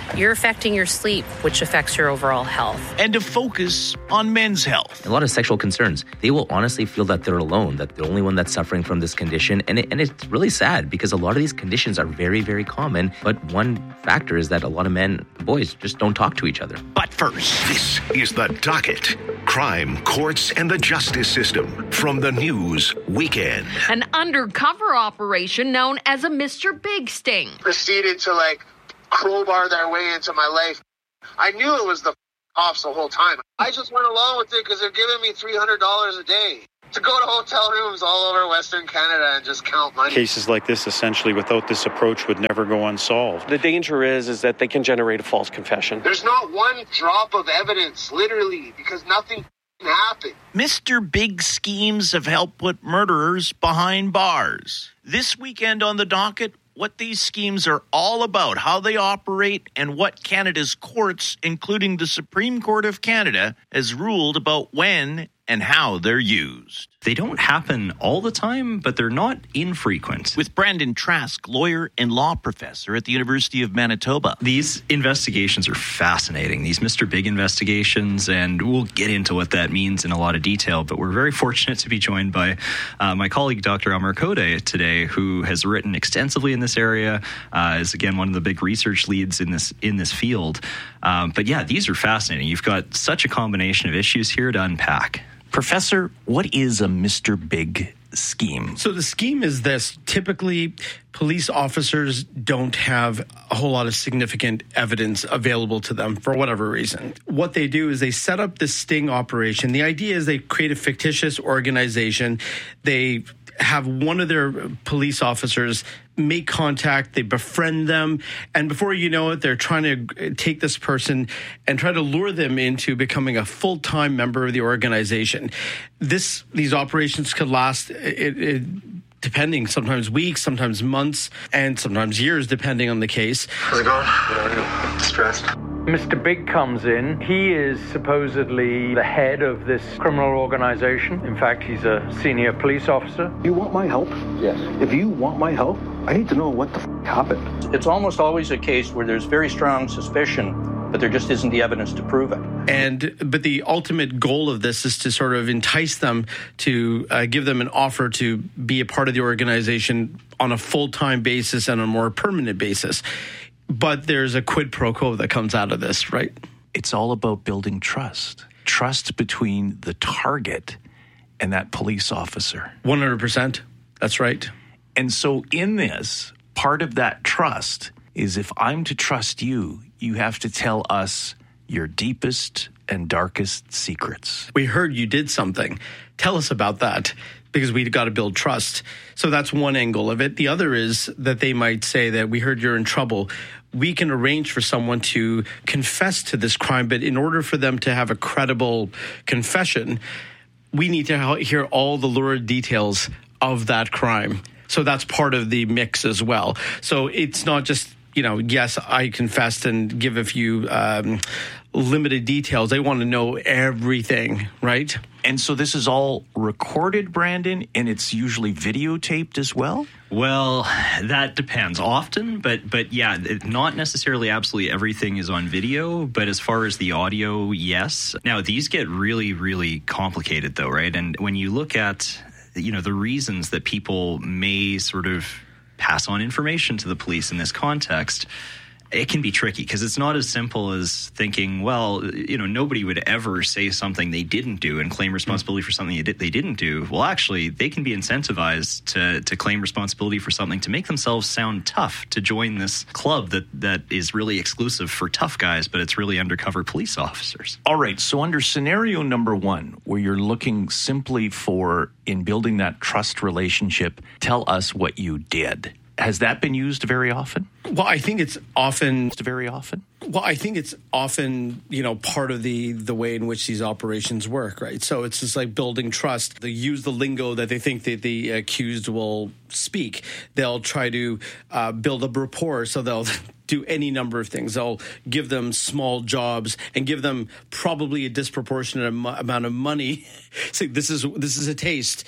you're affecting your sleep, which affects your overall health. And to focus on men's health. A lot of sexual concerns, they will honestly feel that they're alone, that they're the only one that's suffering from this condition. And, it, and it's really sad because a lot of these conditions are very, very common. But one factor is that a lot of men and boys just don't talk to each other. But first, this is The Docket. Crime, courts, and the justice system from the News Weekend. An undercover operation known as a Mister Big Sting. Proceeded to, like, crowbar their way into my life. I knew it was the cops the whole time. I just went along with it because they're giving me three hundred dollars a day to go to hotel rooms all over Western Canada and just count money. Cases like this, essentially, without this approach, would never go unsolved. The danger is, is that they can generate a false confession. There's not one drop of evidence, literally, because nothing happened. Mister Big Schemes have helped put murderers behind bars. This weekend on The Docket, what these schemes are all about, how they operate, and what Canada's courts, including the Supreme Court of Canada, has ruled about when and how they're used. They don't happen all the time, but they're not infrequent. With Brandon Trask, lawyer and law professor at the University of Manitoba. These investigations are fascinating, these Mister Big investigations, and we'll get into what that means in a lot of detail, but we're very fortunate to be joined by uh, my colleague, Doctor Amar Khode, today, who has written extensively in this area, uh, is, again, one of the big research leads in this in this field. Um, but yeah, these are fascinating. You've got such a combination of issues here to unpack. Professor, what is a Mister Big scheme? So the scheme is this. Typically, police officers don't have a whole lot of significant evidence available to them for whatever reason. What they do is they set up this sting operation. The idea is they create a fictitious organization. They have one of their police officers make contact, they befriend them, and before you know it, they're trying to take this person and try to lure them into becoming a full-time member of the organization. This These operations could last, it, it, depending, sometimes weeks, sometimes months, and sometimes years, depending on the case. How's it going? How are you? Distressed? Mister Big comes in. He is supposedly the head of this criminal organization. In fact, he's a senior police officer. You want my help? Yes. If you want my help, I need to know what the f- happened. It's almost always a case where there's very strong suspicion, but there just isn't the evidence to prove it. And but the ultimate goal of this is to sort of entice them to uh, give them an offer to be a part of the organization on a full-time basis and a more permanent basis. But there's a quid pro quo that comes out of this, right? It's all about building trust. Trust between the target and that police officer. one hundred percent. That's right. And so in this, part of that trust is if I'm to trust you, you have to tell us your deepest and darkest secrets. We heard you did something. Tell us about that, because we've got to build trust. So that's one angle of it. The other is that they might say that we heard you're in trouble. We can arrange for someone to confess to this crime, but in order for them to have a credible confession, we need to hear all the lurid details of that crime. So that's part of the mix as well. So it's not just, you know, yes, I confessed and give a few um, limited details. They want to know everything, right? And so this is all recorded, Brandon, and it's usually videotaped as well? Well, that depends often, but but yeah, it, not necessarily absolutely everything is on video, but as far as the audio, yes. Now, these get really, really complicated though, right? And when you look at, you know, the reasons that people may sort of pass on information to the police in this context, it can be tricky because it's not as simple as thinking, well, you know, nobody would ever say something they didn't do and claim responsibility for something they didn't do. Well, actually, they can be incentivized to to claim responsibility for something to make themselves sound tough, to join this club that, that is really exclusive for tough guys, but it's really undercover police officers. All right. So under scenario number one, where you're looking simply for, in building that trust relationship, tell us what you did. Has that been used very often? Well, I think it's often very often. Well, I think it's often, you know, part of the the way in which these operations work, right? So it's just like building trust. They use the lingo that they think that the accused will speak. They'll try to uh, build up rapport, so they'll do any number of things. They'll give them small jobs and give them probably a disproportionate am- amount of money. So this is this is a taste.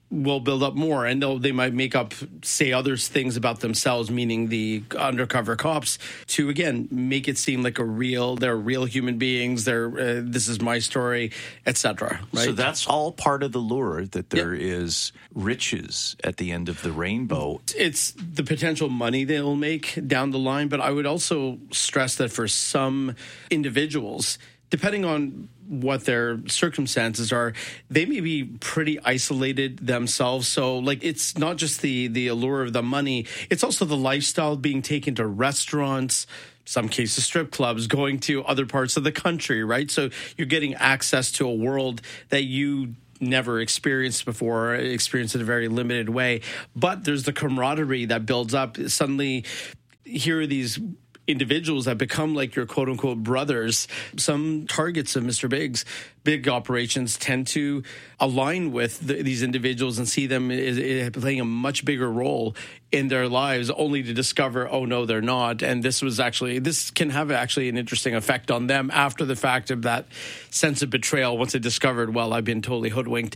will build up more, and they'll, they might make up, say other things about themselves, meaning the undercover cops, to again make it seem like a real, they're real human beings. They're uh, this is my story, et cetera. Right? So that's all part of the lure, that there yeah. is riches at the end of the rainbow. It's the potential money they'll make down the line, but I would also stress that for some individuals, depending on what their circumstances are, they may be pretty isolated themselves. So, like, it's not just the the allure of the money, it's also the lifestyle, being taken to restaurants, some cases strip clubs, going to other parts of the country, right? So you're getting access to a world that you never experienced before, experienced in a very limited way. But there's the camaraderie that builds up. Suddenly, here are these individuals that become like your quote-unquote brothers. Some targets of Mister Big's big operations tend to align with the, these individuals and see them as, as playing a much bigger role in their lives, only to discover, oh, no, they're not. And this was actually, this can have actually an interesting effect on them after the fact of that sense of betrayal once they discovered, well, I've been totally hoodwinked.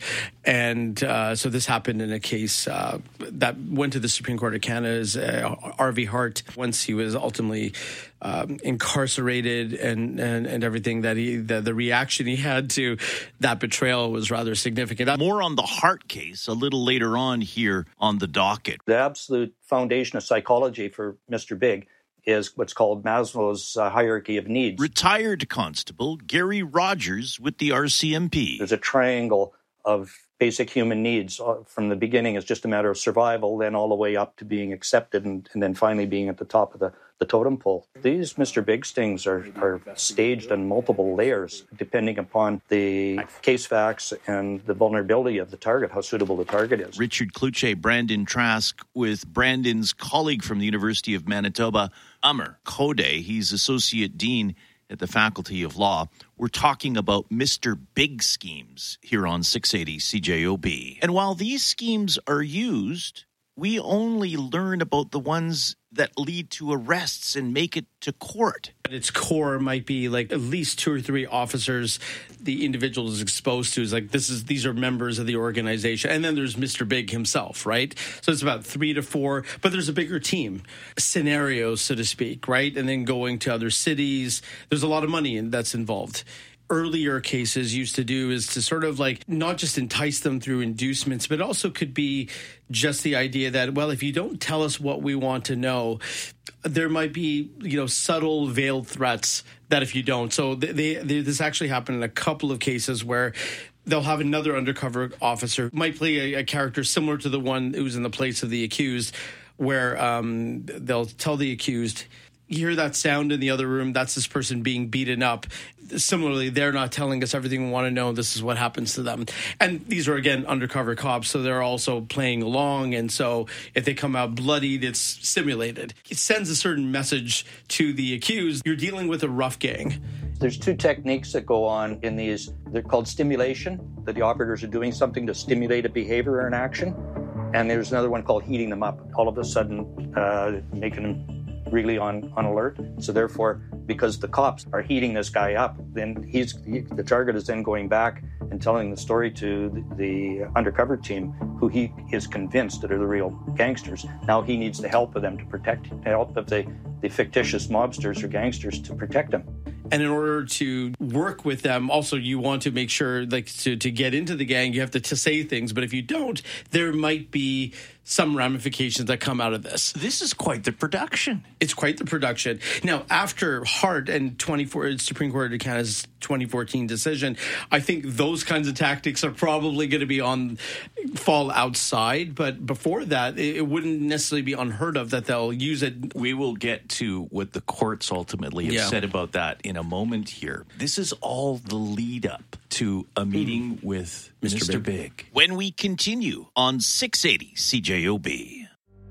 And uh, so this happened in a case uh, that went to the Supreme Court of Canada's uh, R V Hart, once he was ultimately Um, incarcerated and, and, and everything that he, the, the reaction he had to that betrayal was rather significant. More on the Hart case a little later on here on the docket. The absolute foundation of psychology for Mister Big is what's called Maslow's uh, hierarchy of needs. Retired Constable Gary Rogers with the R C M P. There's a triangle of basic human needs. From the beginning, it's just a matter of survival, then all the way up to being accepted, and, and then finally being at the top of the, the totem pole. These Mister Big stings are, are staged on multiple layers, depending upon the case facts and the vulnerability of the target, how suitable the target is. Richard Kluche, Brandon Trask, with Brandon's colleague from the University of Manitoba, Amr Khode. He's Associate Dean at the Faculty of Law. We're talking about Mister Big schemes here on six eighty C J O B. And while these schemes are used, we only learn about the ones that lead to arrests and make it to court. At its core might be like at least two or three officers the individual is exposed to. Is like, this is these are members of the organization. And then there's Mister Big himself, right? So it's about three to four, but there's a bigger team, scenarios, so to speak, right? And then going to other cities. There's a lot of money in, that's involved. Earlier cases used to do is to sort of like not just entice them through inducements, but also could be just the idea that, well, if you don't tell us what we want to know, there might be, you know, subtle veiled threats that if you don't. So they, they, they, this actually happened in a couple of cases where they'll have another undercover officer, might play a, a character similar to the one who's in the place of the accused, where um, they'll tell the accused, you hear that sound in the other room, that's this person being beaten up. Similarly, they're not telling us everything we want to know. This is what happens to them. And these are, again, undercover cops, so they're also playing along. And so if they come out bloodied, it's simulated. It sends a certain message to the accused. You're dealing with a rough gang. There's two techniques that go on in these. They're called stimulation, that the operators are doing something to stimulate a behavior or an action. And there's another one called heating them up, all of a sudden uh, making them really on, on alert. So therefore, because the cops are heating this guy up, then he's he, the target is then going back and telling the story to the, the undercover team, who he is convinced that are the real gangsters. Now he needs the help of them to protect, the help of the, the fictitious mobsters or gangsters to protect him. And in order to work with them, also you want to make sure, like, to, to get into the gang, you have to, to say things. But if you don't, there might be some ramifications that come out of this. This is quite the production. It's quite the production. Now, after Hart and twenty-four Supreme Court of Canada's twenty fourteen decision, I think those kinds of tactics are probably going to be on fall outside. But before that, it, it wouldn't necessarily be unheard of that they'll use it. We will get to what the courts ultimately have yeah. said about that in a moment here. This is all the lead up to a meeting mm. with Mister Mister Big. Big. When we continue on six eighty C J O B.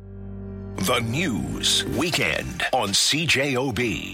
The News Weekend on C J O B.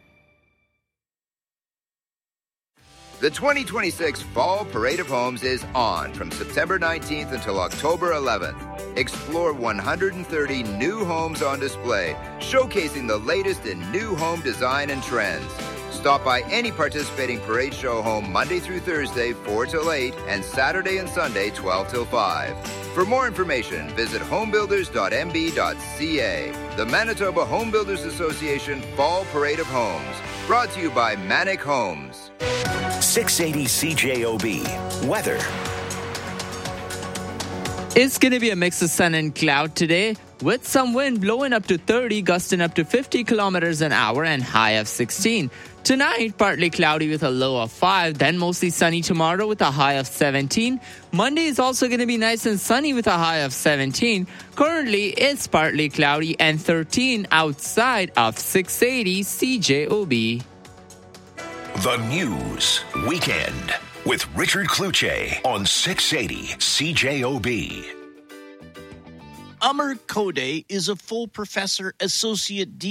The twenty twenty-six Fall Parade of Homes is on from September nineteenth until October eleventh. Explore one hundred thirty new homes on display, showcasing the latest in new home design and trends. Stop by any participating parade show home Monday through Thursday, four till eight, and Saturday and Sunday, twelve till five. For more information, visit homebuilders dot m b dot c a. The Manitoba Home Builders Association Fall Parade of Homes. Brought to you by Manic Homes. six eighty C J O B. Weather. It's going to be a mix of sun and cloud today, with some wind blowing up to thirty, gusting up to fifty kilometers an hour, and high of sixteen. Tonight, partly cloudy with a low of five, then mostly sunny tomorrow with a high of seventeen. Monday is also going to be nice and sunny with a high of seventeen. Currently, it's partly cloudy and thirteen outside of six eighty C J O B. The News Weekend with Richard Cloutier on six eighty C J O B. Amar Khode is a full professor associate dean